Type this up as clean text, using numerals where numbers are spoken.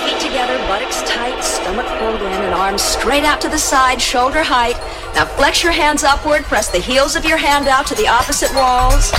Feet together, buttocks tight, stomach pulled in, and arms straight out to the side, shoulder height. Now flex your hands upward, press the heels of your hand out to the opposite walls.